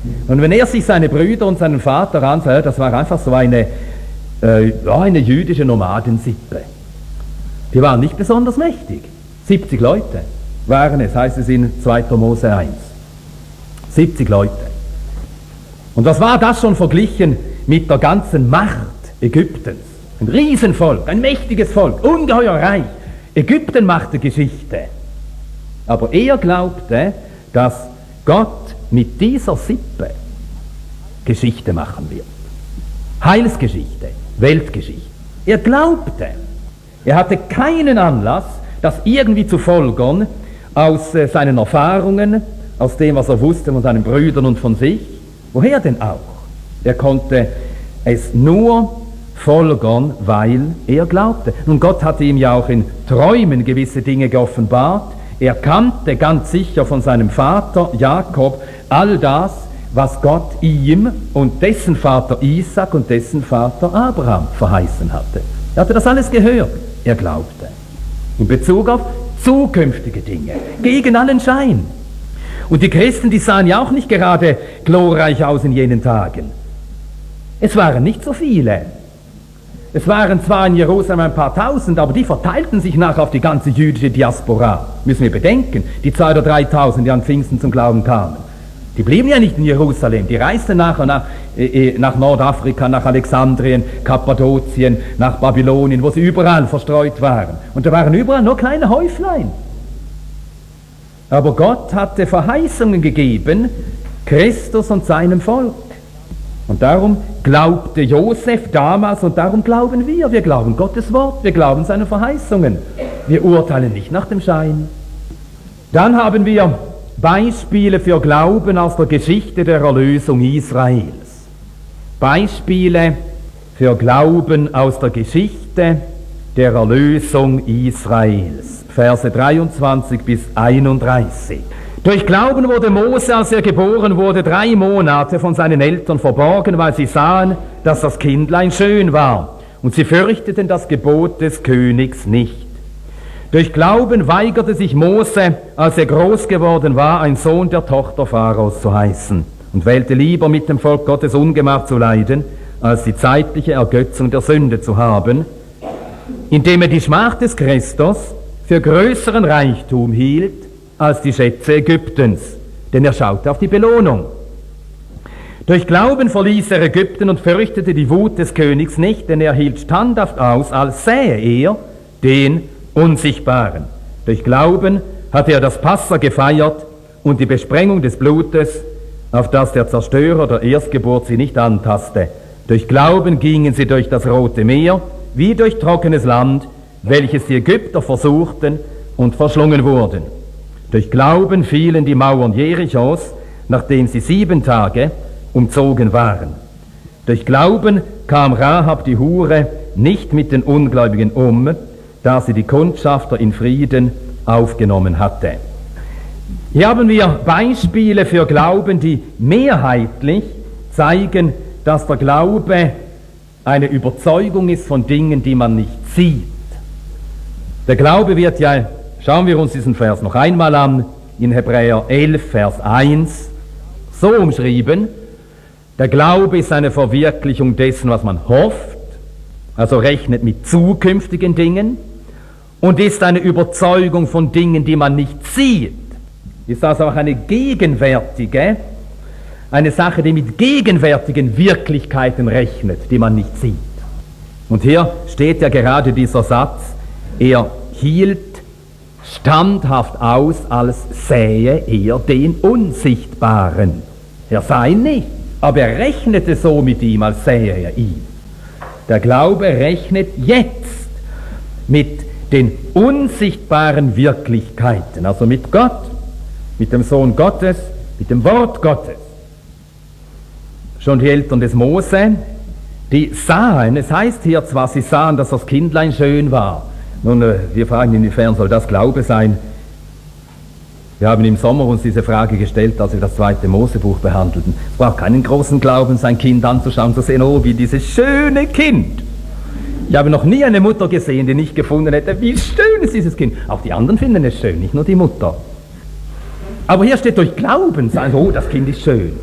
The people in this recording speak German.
Und wenn er sich seine Brüder und seinen Vater ansah, das war einfach so eine jüdische Nomadensippe. Die waren nicht besonders mächtig. 70 Leute waren es, heißt es in 2. Mose 1. 70 Leute. Und was war das schon verglichen mit der ganzen Macht Ägyptens? Ein Riesenvolk, ein mächtiges Volk, ungeheuer reich. Ägypten machte Geschichte. Aber er glaubte, dass Gott mit dieser Sippe Geschichte machen wird. Heilsgeschichte, Weltgeschichte. Er glaubte. Er hatte keinen Anlass, das irgendwie zu folgern aus seinen Erfahrungen, aus dem, was er wusste von seinen Brüdern und von sich. Woher denn auch? Er konnte es nur folgern, weil er glaubte. Nun, Gott hatte ihm ja auch in Träumen gewisse Dinge geoffenbart. Er kannte ganz sicher von seinem Vater Jakob all das, was Gott ihm und dessen Vater Isaac und dessen Vater Abraham verheißen hatte. Er hatte das alles gehört. Er glaubte. In Bezug auf zukünftige Dinge, gegen allen Schein. Und die Christen, die sahen ja auch nicht gerade glorreich aus in jenen Tagen. Es waren nicht so viele. Es waren zwar in Jerusalem ein paar Tausend, aber die verteilten sich nachher auf die ganze jüdische Diaspora. Müssen wir bedenken, die 2.000 oder 3.000, die an Pfingsten zum Glauben kamen. Die blieben ja nicht in Jerusalem, die reisten nachher nach Nordafrika, nach Alexandrien, Kappadokien, nach Babylonien, wo sie überall verstreut waren. Und da waren überall nur kleine Häuflein. Aber Gott hatte Verheißungen gegeben, Christus und seinem Volk. Und darum glaubte Josef damals und darum glauben wir. Wir glauben Gottes Wort, wir glauben seine Verheißungen. Wir urteilen nicht nach dem Schein. Dann haben wir Beispiele für Glauben aus der Geschichte der Erlösung Israels. Beispiele für Glauben aus der Geschichte der Erlösung Israels. Verse 23 bis 31. Durch Glauben wurde Mose, als er geboren wurde, 3 Monate von seinen Eltern verborgen, weil sie sahen, dass das Kindlein schön war. Und sie fürchteten das Gebot des Königs nicht. Durch Glauben weigerte sich Mose, als er groß geworden war, ein Sohn der Tochter Pharaos zu heißen und wählte lieber mit dem Volk Gottes Ungemach zu leiden, als die zeitliche Ergötzung der Sünde zu haben, indem er die Schmach des Christus für größeren Reichtum hielt als die Schätze Ägyptens, denn er schaute auf die Belohnung. Durch Glauben verließ er Ägypten und fürchtete die Wut des Königs nicht, denn er hielt standhaft aus, als sähe er den Unsichtbaren. Durch Glauben hatte er das Passa gefeiert und die Besprengung des Blutes, auf das der Zerstörer der Erstgeburt sie nicht antaste. Durch Glauben gingen sie durch das Rote Meer, wie durch trockenes Land, welches die Ägypter versuchten und verschlungen wurden. Durch Glauben fielen die Mauern Jerichos, nachdem sie 7 Tage umzogen waren. Durch Glauben kam Rahab die Hure nicht mit den Ungläubigen um, da sie die Kundschafter in Frieden aufgenommen hatte. Hier haben wir Beispiele für Glauben, die mehrheitlich zeigen, dass der Glaube eine Überzeugung ist von Dingen, die man nicht sieht. Der Glaube wird ja, schauen wir uns diesen Vers noch einmal an, in Hebräer 11, Vers 1, so umschrieben: Der Glaube ist eine Verwirklichung dessen, was man hofft, also rechnet mit zukünftigen Dingen, und ist eine Überzeugung von Dingen, die man nicht sieht. Ist also auch eine gegenwärtige, eine Sache, die mit gegenwärtigen Wirklichkeiten rechnet, die man nicht sieht. Und hier steht ja gerade dieser Satz: Er hielt standhaft aus, als sähe er den Unsichtbaren. Er sah ihn nicht, aber er rechnete so mit ihm, als sähe er ihn. Der Glaube rechnet jetzt mit den unsichtbaren Wirklichkeiten, also mit Gott, mit dem Sohn Gottes, mit dem Wort Gottes. Schon die Eltern des Mose, die sahen, es heißt hier zwar, sie sahen, dass das Kindlein schön war. Nun, wir fragen, inwiefern soll das Glaube sein? Wir haben im Sommer uns diese Frage gestellt, als wir das 2. Mosebuch behandelten. Es braucht keinen großen Glauben, sein Kind anzuschauen, zu sehen, oh, wie dieses schöne Kind. Ich habe noch nie eine Mutter gesehen, die nicht gefunden hätte, wie schön ist dieses Kind. Auch die anderen finden es schön, nicht nur die Mutter. Aber hier steht durch Glauben, sagen, oh, das Kind ist schön.